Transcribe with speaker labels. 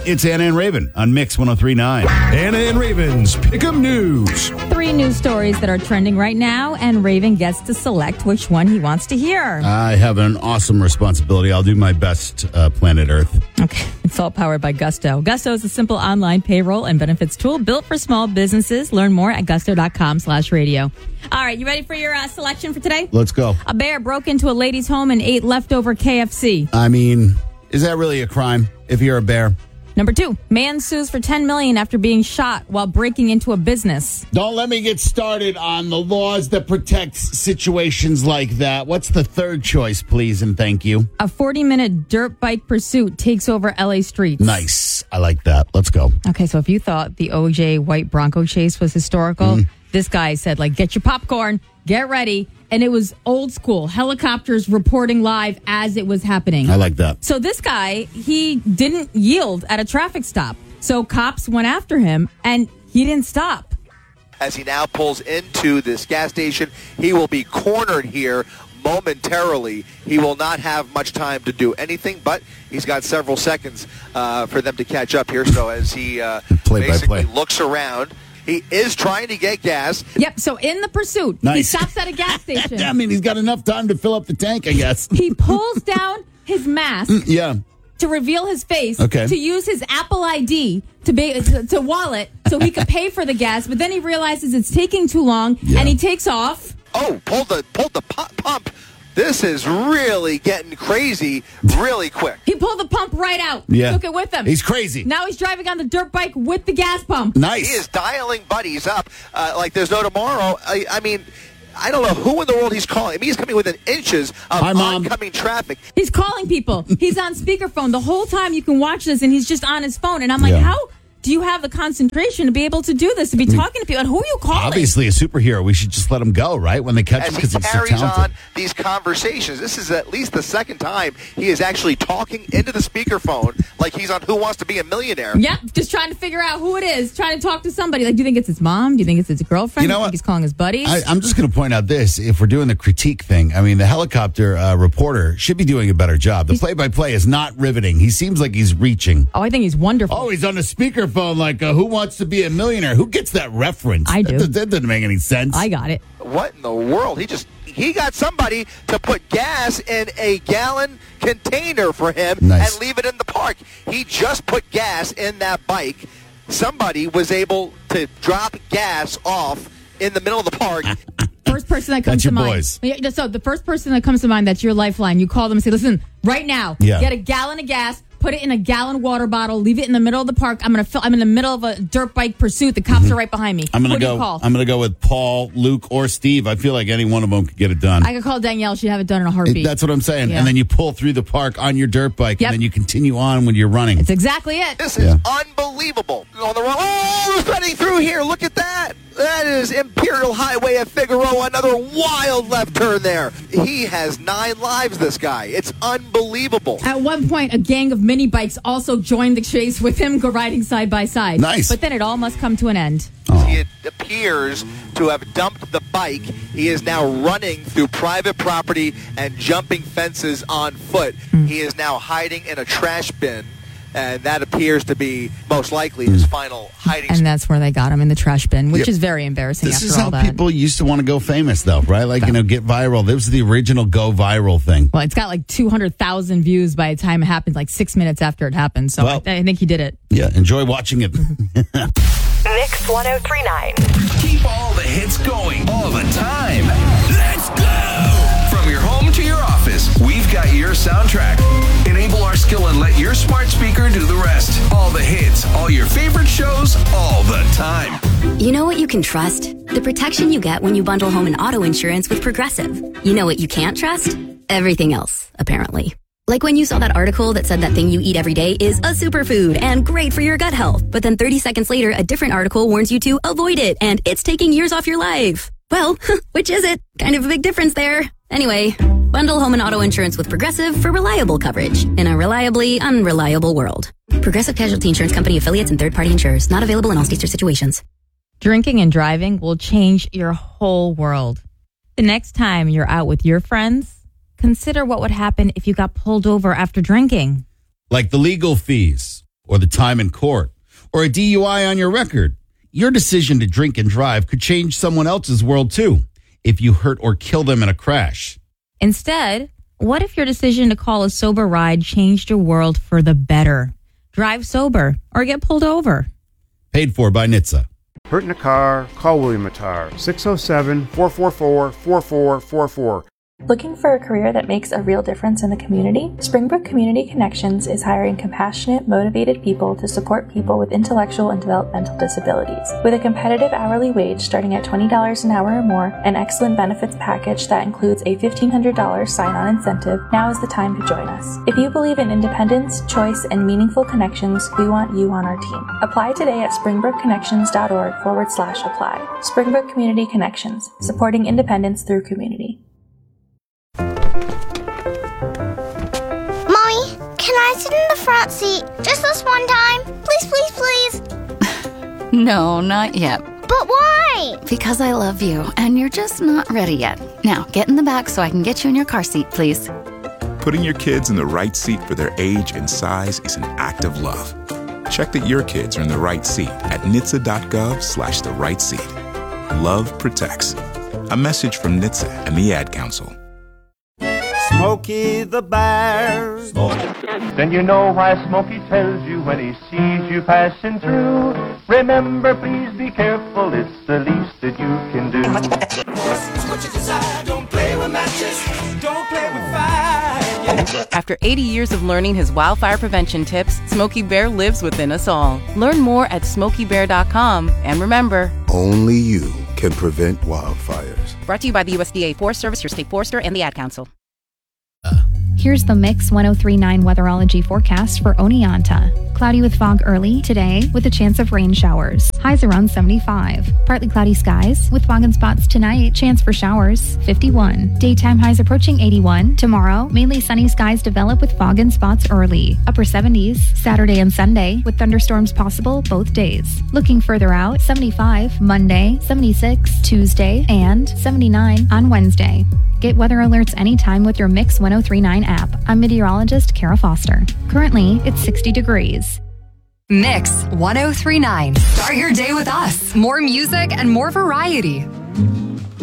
Speaker 1: It's Anna and Raven on Mix 103.9.
Speaker 2: Anna and Raven's Pick'em News.
Speaker 3: 3 news stories that are trending right now, and Raven gets to select which one he wants to hear.
Speaker 1: I have an awesome responsibility. I'll do my best, Planet Earth.
Speaker 3: Okay, it's all powered by Gusto. Gusto is a simple online payroll and benefits tool built for small businesses. Learn more at gusto.com/radio. All right, you ready for your selection for today?
Speaker 1: Let's go.
Speaker 3: A bear broke into a lady's home and ate leftover KFC.
Speaker 1: I mean, is that really a crime if you're a bear?
Speaker 3: Number 2, man sues for $10 million after being shot while breaking into a business.
Speaker 1: Don't let me get started on the laws that protect situations like that. What's the third choice, please, and thank you?
Speaker 3: A 40-minute dirt bike pursuit takes over LA streets.
Speaker 1: Nice. I like that. Let's go.
Speaker 3: Okay, so if you thought the OJ White Bronco chase was historical, this guy said, get your popcorn, get ready. And it was old school, helicopters reporting live as it was happening.
Speaker 1: I like that.
Speaker 3: So this guy, he didn't yield at a traffic stop. So cops went after him, and he didn't stop.
Speaker 4: As he now pulls into this gas station, he will be cornered here momentarily. He will not have much time to do anything, but he's got several seconds for them to catch up here. So as he basically looks around, he is trying to get gas.
Speaker 3: Yep, so in the pursuit,
Speaker 1: nice.
Speaker 3: He stops at a gas station.
Speaker 1: I mean, he's got enough time to fill up the tank, I guess.
Speaker 3: He pulls down his mask to reveal his face, to use his Apple ID to wallet so he could pay for the gas, but then he realizes it's taking too long, and he takes off.
Speaker 4: Oh, pulled the pump. This is really getting crazy really quick.
Speaker 3: He pulled the pump right out.
Speaker 1: Yeah.
Speaker 3: Took it with him.
Speaker 1: He's crazy.
Speaker 3: Now he's driving on the dirt bike with the gas pump.
Speaker 1: Nice.
Speaker 4: He is dialing buddies up like there's no tomorrow. I mean, I don't know who in the world he's calling. I mean, he's coming within inches of oncoming traffic.
Speaker 3: He's calling people. He's on speakerphone. The whole time you can watch this, and he's just on his phone. And I'm like, how do you have the concentration to be able to do this, to be talking to people? And who are you calling?
Speaker 1: Obviously a superhero. We should just let him go, right? When they catch him, because he's so talented.
Speaker 4: As he carries on these conversations, this is at least the second time he is actually talking into the speakerphone like he's on Who Wants to Be a Millionaire.
Speaker 3: Yeah, just trying to figure out who it is, trying to talk to somebody. Do you think it's his mom? Do you think it's his girlfriend?
Speaker 1: You know
Speaker 3: do you think he's calling his buddies?
Speaker 1: I'm just going to point out this. If we're doing the critique thing, I mean, the helicopter reporter should be doing a better job. The play-by-play is not riveting. He seems like he's reaching.
Speaker 3: Oh, I think he's wonderful.
Speaker 1: Oh, he's on the speakerphone like, Who Wants to Be a Millionaire? Who gets that reference?
Speaker 3: I do.
Speaker 1: That doesn't make any sense.
Speaker 3: I got it.
Speaker 4: What in the world? He got somebody to put gas in a gallon container for him and leave it in the park. He just put gas in that bike. Somebody was able to drop gas off in the middle of the park.
Speaker 3: First person that comes to mind. Boys. So the first person that comes to mind, that's your lifeline. You call them and say, listen, right now, get a gallon of gas, put it in a gallon water bottle, leave it in the middle of the park. I'm in the middle of a dirt bike pursuit. The cops are right behind me.
Speaker 1: I'm going to go with Paul, Luke, or Steve. I feel like any one of them could get it done.
Speaker 3: I could call Danielle. She'd have it done in a heartbeat.
Speaker 1: That's what I'm saying. Yeah. And then you pull through the park on your dirt bike, and then you continue on when you're running.
Speaker 3: That's exactly it.
Speaker 4: This is unbelievable. On the road. Oh, who's cutting through here? Look at that. That is Imperial Highway at Figueroa. Another wild left turn there. He has 9 lives, this guy. It's unbelievable.
Speaker 3: At one point, a gang of mini bikes also joined the chase with him riding side by side.
Speaker 1: Nice.
Speaker 3: But then it all must come to an end.
Speaker 4: He appears to have dumped the bike. He is now running through private property and jumping fences on foot. He is now hiding in a trash bin. And that appears to be most likely his final hiding spot.
Speaker 3: And that's where they got him, in the trash bin, which is very embarrassing after all that.
Speaker 1: This is how people used to want to go famous, though, right? Like, get viral. This was the original go viral thing.
Speaker 3: Well, it's got 200,000 views by the time it happened, 6 minutes after it happened. So I think he did it.
Speaker 1: Yeah, enjoy watching it.
Speaker 5: Mix 103.9.
Speaker 2: Keep all the hits going all the time. Let's go! From your home to your office, we've got your soundtrack. Enable our skill and let your smart speaker do the rest. All the hits, all your favorite shows, all the time.
Speaker 6: You know what you can trust? The protection you get when you bundle home and auto insurance with Progressive. You know what you can't trust? Everything else, apparently. Like when you saw that article that said that thing you eat every day is a superfood and great for your gut health. But then 30 seconds later, a different article warns you to avoid it and it's taking years off your life. Well, which is it? Kind of a big difference there. Anyway, bundle home and auto insurance with Progressive for reliable coverage in a reliably unreliable world. Progressive Casualty Insurance Company affiliates and third-party insurers. Not available in all states or situations.
Speaker 3: Drinking and driving will change your whole world. The next time you're out with your friends, consider what would happen if you got pulled over after drinking.
Speaker 1: Like the legal fees, or the time in court, or a DUI on your record. Your decision to drink and drive could change someone else's world too, if you hurt or kill them in a crash.
Speaker 3: Instead, what if your decision to call a sober ride changed your world for the better? Drive sober or get pulled over.
Speaker 1: Paid for by NHTSA.
Speaker 7: Hurt in a car? Call William Attar, 607-444-4444.
Speaker 8: Looking for a career that makes a real difference in the community? Springbrook Community Connections is hiring compassionate, motivated people to support people with intellectual and developmental disabilities. With a competitive hourly wage starting at $20 an hour or more, an excellent benefits package that includes a $1,500 sign-on incentive, now is the time to join us. If you believe in independence, choice, and meaningful connections, we want you on our team. Apply today at springbrookconnections.org/apply. Springbrook Community Connections, supporting independence through community.
Speaker 9: Can I sit in the front seat just this one time? Please, please, please.
Speaker 10: No, not yet.
Speaker 9: But why?
Speaker 10: Because I love you, and you're just not ready yet. Now, get in the back so I can get you in your car seat, please.
Speaker 11: Putting your kids in the right seat for their age and size is an act of love. Check that your kids are in the right seat at NHTSA.gov/the right seat. Love protects. A message from NHTSA and the Ad Council.
Speaker 12: Smokey the Bear.
Speaker 13: Then you know why Smokey tells you when he sees you passing through. Remember, please be careful, it's the least that you can do.
Speaker 12: Don't play with matches, don't play with fire.
Speaker 14: After 80 years of learning his wildfire prevention tips, Smokey Bear lives within us all. Learn more at SmokeyBear.com. And remember,
Speaker 15: only you can prevent wildfires.
Speaker 14: Brought to you by the USDA Forest Service, your state forester, and the Ad Council.
Speaker 16: Here's the Mix 103.9 weatherology forecast for Oneonta. Cloudy with fog early today with a chance of rain showers. Highs around 75. Partly cloudy skies with fog in spots tonight. Chance for showers 51. Daytime highs approaching 81. Tomorrow, mainly sunny skies develop with fog in spots early. Upper 70s Saturday and Sunday with thunderstorms possible both days. Looking further out, 75 Monday, 76 Tuesday, and 79 on Wednesday. Get weather alerts anytime with your Mix 103.9 app. I'm meteorologist Kara Foster. Currently, it's 60 degrees.
Speaker 17: Mix 103.9. Start your day with us. More music and more variety.